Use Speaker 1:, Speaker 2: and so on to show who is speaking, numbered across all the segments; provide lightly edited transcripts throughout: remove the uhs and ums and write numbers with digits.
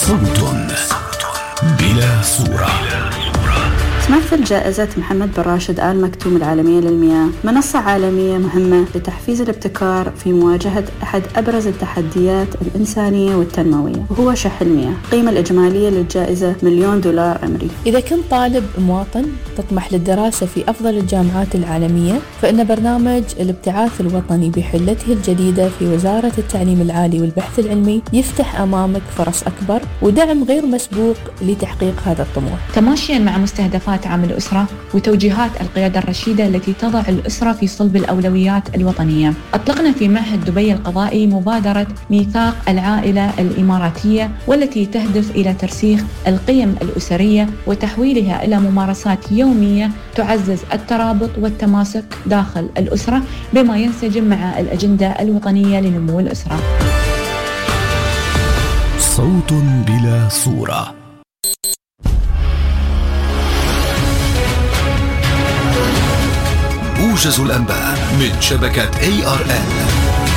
Speaker 1: صوت بلا صورة.
Speaker 2: تمثل جائزة محمد بن راشد آل مكتوم العالمية للمياه منصة عالمية مهمة لتحفيز الابتكار في مواجهة أحد أبرز التحديات الإنسانية والتنموية، وهو شح المياه. القيمة الإجمالية للجائزة $1,000,000 أمريكي.
Speaker 3: إذا كنت طالب مواطن تطمح للدراسة في أفضل الجامعات العالمية، فإن برنامج الابتعاث الوطني بحلته الجديدة في وزارة التعليم العالي والبحث العلمي يفتح أمامك فرص أكبر ودعم غير مسبوق لتحقيق هذا الطموح،
Speaker 4: تماشيا مع مستهدفات عام الأسرة وتوجيهات القيادة الرشيدة التي تضع الأسرة في صلب الأولويات الوطنية. أطلقنا في معهد دبي القضائي مبادرة ميثاق العائلة الإماراتية، والتي تهدف إلى ترسيخ القيم الأسرية وتحويلها إلى ممارسات يومية تعزز الترابط والتماسك داخل الأسرة، بما ينسجم مع الأجندة الوطنية لنمو الأسرة.
Speaker 1: صوت بلا صورة. موجز الأنباء من شبكة ARN.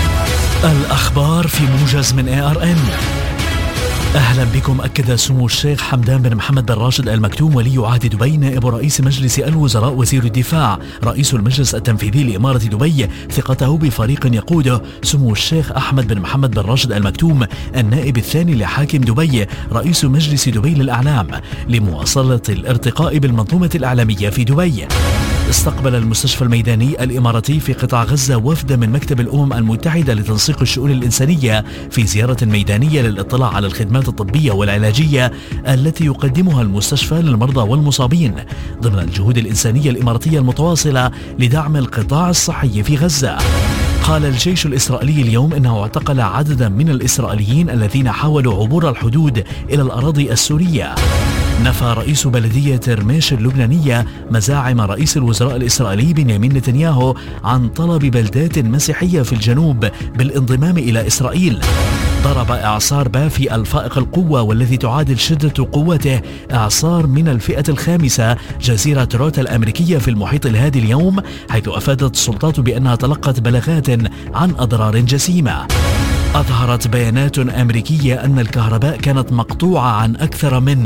Speaker 5: الأخبار في موجز من ARN. أهلا بكم. أكد سمو الشيخ حمدان بن محمد بن راشد آل مكتوم ولي عهد دبي نائب رئيس مجلس الوزراء وزير الدفاع رئيس المجلس التنفيذي لإمارة دبي ثقته بفريق يقوده سمو الشيخ أحمد بن محمد بن راشد آل مكتوم النائب الثاني لحاكم دبي رئيس مجلس دبي للأعلام لمواصلة الارتقاء بالمنظومة الإعلامية في دبي. استقبل المستشفى الميداني الإماراتي في قطاع غزة وفد من مكتب الأمم المتحدة لتنسيق الشؤون الإنسانية في زيارة ميدانية للاطلاع على الخدمات الطبية والعلاجية التي يقدمها المستشفى للمرضى والمصابين ضمن الجهود الإنسانية الإماراتية المتواصلة لدعم القطاع الصحي في غزة. قال الجيش الإسرائيلي اليوم إنه اعتقل عددا من الإسرائيليين الذين حاولوا عبور الحدود إلى الأراضي السورية. نفى رئيس بلدية رميش اللبنانية مزاعم رئيس الوزراء الإسرائيلي بنيامين نتنياهو عن طلب بلدات مسيحية في الجنوب بالانضمام إلى إسرائيل. ضرب إعصار بافي الفائق القوة والذي تعادل شدة قوته إعصار من الفئة الخامسة جزيرة روتا الأمريكية في المحيط الهادي اليوم، حيث أفادت السلطات بأنها تلقت بلاغات عن أضرار جسيمة. أظهرت بيانات أمريكية أن الكهرباء كانت مقطوعة عن أكثر من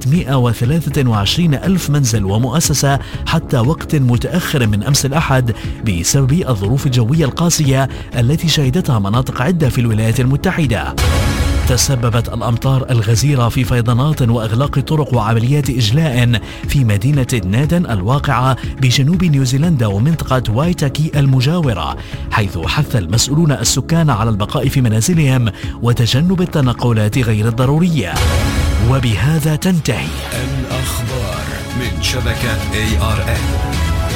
Speaker 5: 623 ألف منزل ومؤسسة حتى وقت متأخر من أمس الأحد بسبب الظروف الجوية القاسية التي شهدتها مناطق عدة في الولايات المتحدة. تسببت الأمطار الغزيرة في فيضانات وإغلاق طرق وعمليات إجلاء في مدينة نادن الواقعة بجنوب نيوزيلندا ومنطقة وايتاكي المجاورة، حيث حث المسؤولون السكان على البقاء في منازلهم وتجنب التنقلات غير الضرورية. وبهذا تنتهي
Speaker 1: الأخبار من شبكة ARN.